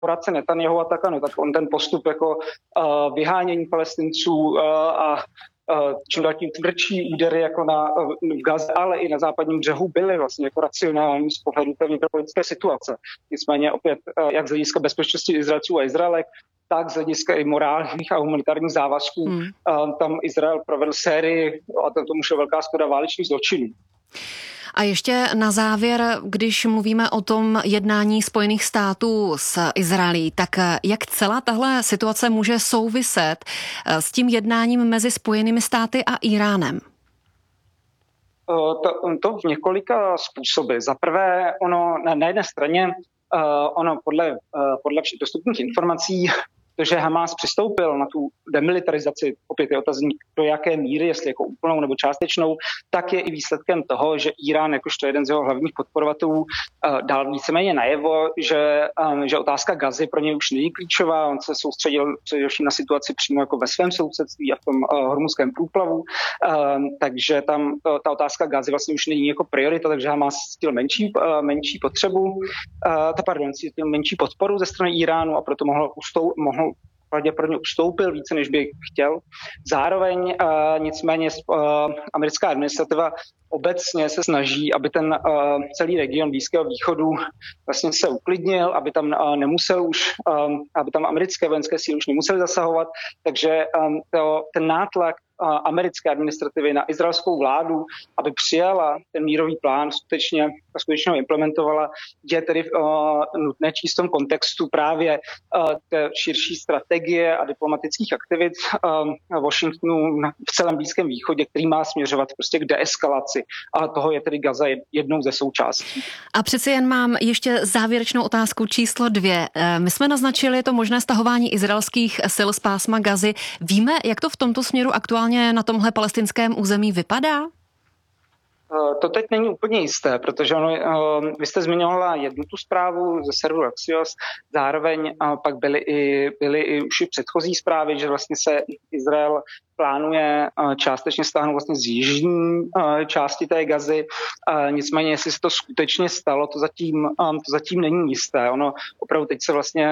poradce Netanjahua, tak ano, tak on ten postup jako vyhánění Palestinců a čím dál tím tvrdší údery jako v Gaze, ale i na západním břehu byly vlastně jako racionální z pohledu té vnitropolitické situace. Nicméně opět, jak z hlediska bezpečnosti Izraelců a Izraelek, tak z hlediska i morálních a humanitárních závazků tam Izrael provedl sérii, a tomu šlo velká skoda, válečných zločinů. A ještě na závěr, když mluvíme o tom jednání Spojených států s Izraelí, tak jak celá tahle situace může souviset s tím jednáním mezi Spojenými státy a Íránem? To v několika způsoby. Za prvé, ono na jedné straně, ono podle všech dostupných informací, to, že Hamas přistoupil na tu demilitarizaci, opět je otazník, do jaké míry, jestli jako úplnou nebo částečnou, tak je i výsledkem toho, že Irán, jakožto jeden z jeho hlavních podporovatelů, dal víceméně najevo, že otázka Gazy pro něj už není klíčová. On se soustředil především na situaci přímo jako ve svém sousedství a v tom hormuzském průplavu, takže tam ta otázka Gazy vlastně už není jako priorita, takže Hamas cítil menší menší podporu ze strany Iránu a proto mohl pravděpodobně ustoupil více, než by chtěl. Zároveň nicméně americká administrativa obecně se snaží, aby ten celý region Blízkého východu vlastně se uklidnil, aby tam aby tam americké vojenské síly už nemusely zasahovat, takže ten nátlak americké administrativy na izraelskou vládu, aby přijala ten mírový plán, skutečně ho implementovala, je tedy nutné číst v tom kontextu právě té širší strategie a diplomatických aktivit Washingtonu v celém Blízkém východě, který má směřovat prostě k deeskalaci. A toho je tedy Gaza jednou ze součástí. A přeci jen mám ještě závěrečnou otázku číslo 2. My jsme naznačili to možné stahování izraelských sil z pásma Gazy. Víme, jak to v tomto směru aktuálně na tomhle palestinském území vypadá? To teď není úplně jisté, protože vy jste zmiňovala jednu tu zprávu ze serveru Axios, zároveň pak byly i už i předchozí zprávy, že vlastně se Izrael plánuje částečně stáhnout vlastně z jižní části té Gazy. Nicméně, jestli se to skutečně stalo, to zatím není jisté. Ono opravdu teď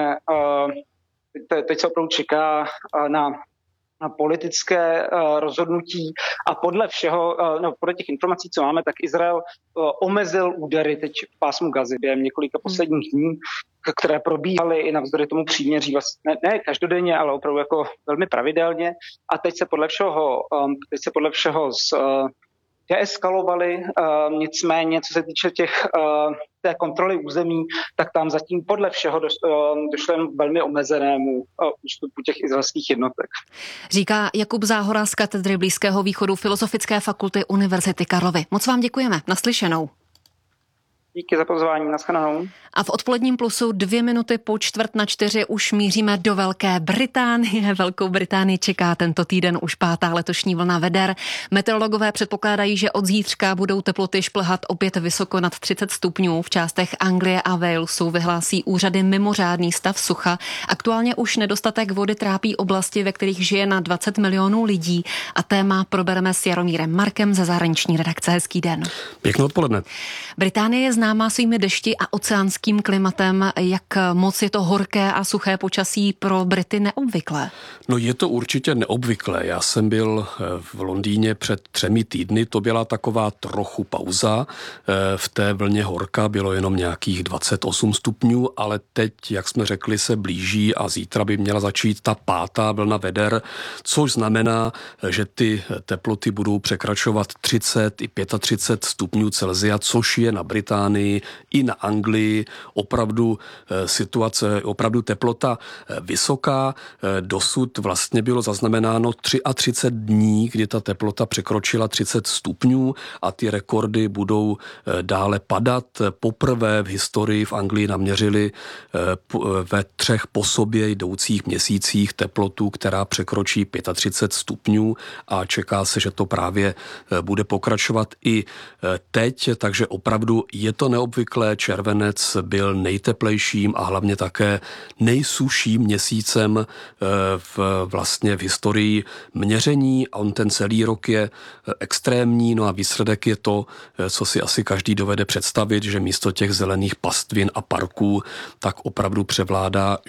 se opravdu čeká na politické rozhodnutí a podle těch informací, co máme, tak Izrael omezil údery teď v pásmu Gazy během několika posledních dní, které probíhaly i navzdory tomu příměří vlastně ne každodenně, ale opravdu jako velmi pravidelně. A teď se podle všeho deeskalovali, nicméně, co se týče té kontroly území, tak tam zatím podle všeho došlo jen velmi omezenému ústupu těch izraelských jednotek. Říká Jakub Záhora z katedry Blízkého východu Filozofické fakulty Univerzity Karlovy. Moc vám děkujeme. Naslyšenou. Díky za pozvání, nashledanou. A v odpoledním plusu 2 minuty po 3:45 už míříme do Velké Británie. Velkou Británii čeká tento týden už 5. letošní vlna veder. Meteorologové předpokládají, že od zítřka budou teploty šplhat opět vysoko nad 30 stupňů. V částech Anglie a Walesu vyhlásí úřady mimořádný stav sucha. Aktuálně už nedostatek vody trápí oblasti, ve kterých žije na 20 milionů lidí. A téma probereme s Jaromírem Markem ze zahraniční redakce. Hezký den. Pěkné odpoledne. Británie je známá svými dešti a oceánským klimatem. Jak moc je to horké a suché počasí pro Brity neobvyklé? No je to určitě neobvyklé. Já jsem byl v Londýně před 3 týdny, to byla taková trochu pauza. V té vlně horka bylo jenom nějakých 28 stupňů, ale teď, jak jsme řekli, se blíží a zítra by měla začít ta 5. vlna veder, což znamená, že ty teploty budou překračovat 30 i 35 stupňů Celsia, což je na Británii i na Anglii opravdu situace, opravdu teplota vysoká. Dosud vlastně bylo zaznamenáno 33 dní, kdy ta teplota překročila 30 stupňů a ty rekordy budou dále padat. Poprvé v historii v Anglii naměřili ve 3 po sobě jdoucích měsících teplotu, která překročí 35 stupňů a čeká se, že to právě bude pokračovat i teď, takže opravdu je to neobvyklé. Červenec byl nejteplejším a hlavně také nejsušším měsícem vlastně v historii měření a on ten celý rok je extrémní, no a výsledek je to, co si asi každý dovede představit, že místo těch zelených pastvin a parků tak opravdu převládá